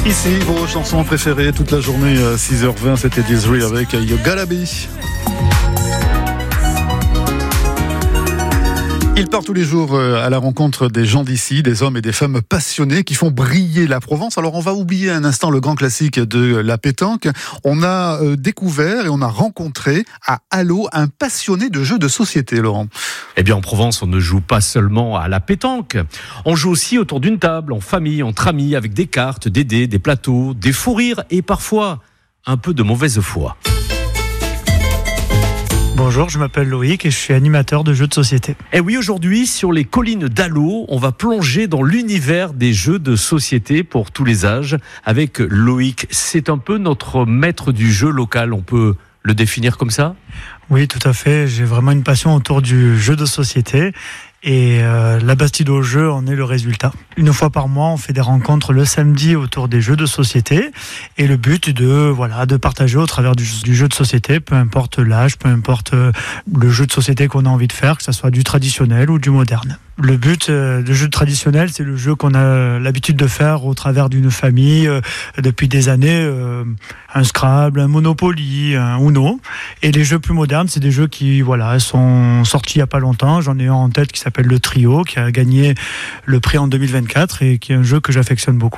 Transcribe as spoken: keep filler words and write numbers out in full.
Ici, vos chansons préférées toute la journée, six heures vingt, c'était Desiree avec You Gotta Be. Il part tous les jours à la rencontre des gens d'ici, des hommes et des femmes passionnés qui font briller la Provence. Alors on va oublier un instant le grand classique de la pétanque. On a découvert et on a rencontré à Allot un passionné de jeux de société, Laurent. Eh bien en Provence, on ne joue pas seulement à la pétanque. On joue aussi autour d'une table, en famille, entre amis, avec des cartes, des dés, des plateaux, des fous rires et parfois un peu de mauvaise foi. Bonjour, je m'appelle Loïc et je suis animateur de jeux de société. Et oui, aujourd'hui, sur les collines d'Allot, on va plonger dans l'univers des jeux de société pour tous les âges avec Loïc. C'est un peu notre maître du jeu local, on peut le définir comme ça ? Oui, tout à fait. J'ai vraiment une passion autour du jeu de société. Et euh, la Bastide au jeu en est le résultat. Une fois par mois, on fait des rencontres le samedi autour des jeux de société. Et le but de voilà de partager au travers du, du jeu de société, peu importe l'âge, peu importe le jeu de société qu'on a envie de faire, que ce soit du traditionnel ou du moderne. Le but euh, du jeu traditionnel, c'est le jeu qu'on a l'habitude de faire au travers d'une famille euh, depuis des années. Euh, un Scrabble, un Monopoly, un Uno. Et les jeux plus modernes, c'est des jeux qui voilà sont sortis il n'y a pas longtemps. J'en ai un en tête qui s'appelle le Trio, qui a gagné le prix en deux mille vingt-quatre et qui est un jeu que j'affectionne beaucoup.